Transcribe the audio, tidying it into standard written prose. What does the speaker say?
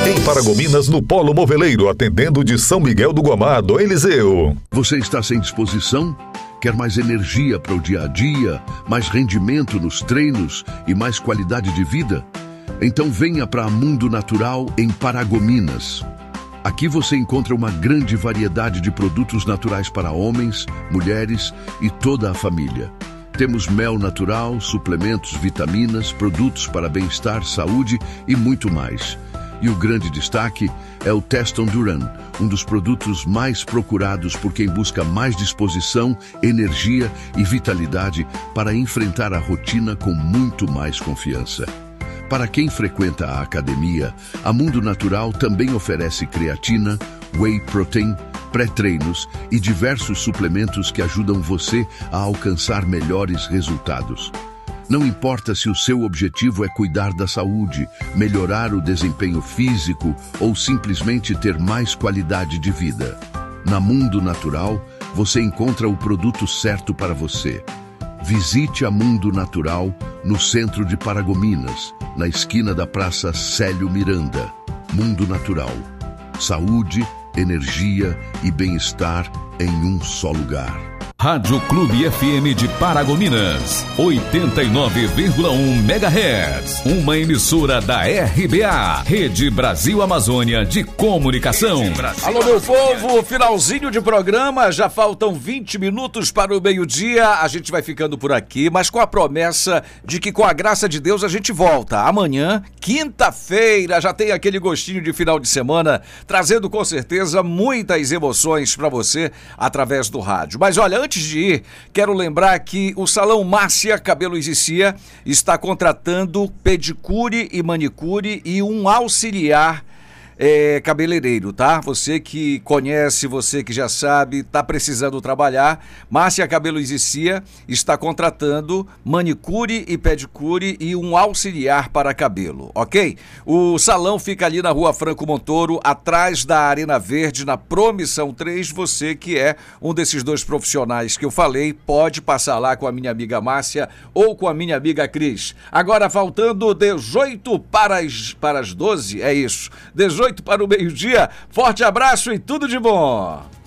Em Paragominas, no Polo Moveleiro, atendendo de São Miguel do Guamá, do Eliseu. Você está sem disposição? Quer mais energia para o dia a dia, mais rendimento nos treinos e mais qualidade de vida? Então venha para a Mundo Natural em Paragominas. Aqui você encontra uma grande variedade de produtos naturais para homens, mulheres e toda a família. Temos mel natural, suplementos, vitaminas, produtos para bem-estar, saúde e muito mais. E o grande destaque é o Teston Duran, um dos produtos mais procurados por quem busca mais disposição, energia e vitalidade para enfrentar a rotina com muito mais confiança. Para quem frequenta a academia, a Mundo Natural também oferece creatina, whey protein, pré-treinos e diversos suplementos que ajudam você a alcançar melhores resultados. Não importa se o seu objetivo é cuidar da saúde, melhorar o desempenho físico ou simplesmente ter mais qualidade de vida. Na Mundo Natural, você encontra o produto certo para você. Visite a Mundo Natural no centro de Paragominas, na esquina da Praça Célio Miranda. Mundo Natural. Saúde, energia e bem-estar em um só lugar. Rádio Clube FM de Paragominas, 89,1 MHz. Uma emissora da RBA, Rede Brasil Amazônia de Comunicação. Alô, meu povo, finalzinho de programa, já faltam 20 minutos para o meio-dia. A gente vai ficando por aqui, mas com a promessa de que, com a graça de Deus, a gente volta. Amanhã, quinta-feira, já tem aquele gostinho de final de semana, trazendo com certeza muitas emoções para você através do rádio. Mas olha, antes de ir, quero lembrar que o Salão Márcia Cabelos e Cia está contratando pedicure e manicure e um auxiliar cabeleireiro, tá? Você que conhece, você que já sabe, tá precisando trabalhar, Márcia Cabelos e Cia está contratando manicure e pedicure e um auxiliar para cabelo, ok? O salão fica ali na Rua Franco Montoro, atrás da Arena Verde, na Promissão 3. Você que é um desses dois profissionais que eu falei, pode passar lá com a minha amiga Márcia ou com a minha amiga Cris. Agora faltando 18 para as 12, é isso, 18 para o meio-dia. Forte abraço e tudo de bom!